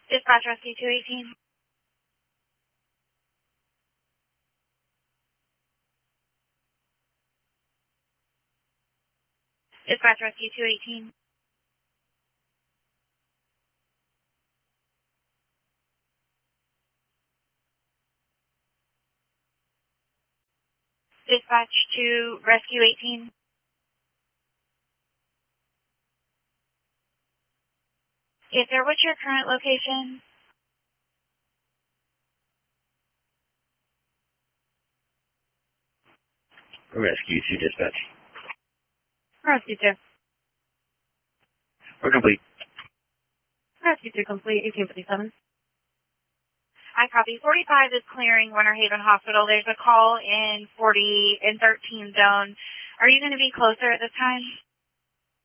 Dispatch Rescue 218. Dispatch Rescue 218. Dispatch to Rescue 18. Yes, sir. What's your current location? Rescue 2 dispatch. Rescue 2. We're complete. Rescue 2 complete. 1857. I copy. 45 is clearing Winter Haven Hospital. There's a call in 13 zone. Are you going to be closer at this time?